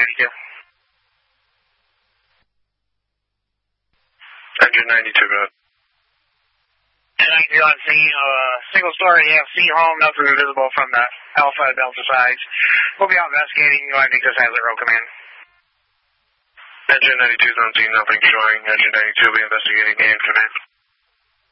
92. Engine 92, go ahead. 92 on scene, single story AFC home, nothing visible from the Alpha Delta sides. We'll be out investigating. Go ahead and make this hazard row command. Engine 92 is on scene, nothing showing. Engine 92 will be investigating and command.